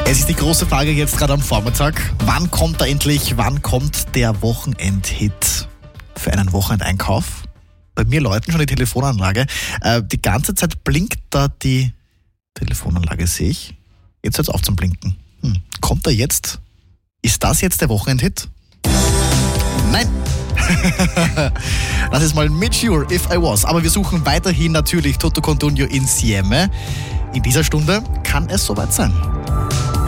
Es ist die große Frage jetzt gerade am Vormittag. Wann kommt er endlich? Wann kommt der Wochenendhit für einen Wochenendeinkauf? Bei mir läuten schon die Telefonanlage. Die ganze Zeit blinkt da die Telefonanlage, sehe ich. Jetzt hört es auf zum Blinken. Kommt er jetzt? Ist das jetzt der Wochenendhit? Nein! Das ist mal Mature, If I Was. Aber wir suchen weiterhin natürlich Toto Cutugno Insieme. In dieser Stunde kann es soweit sein.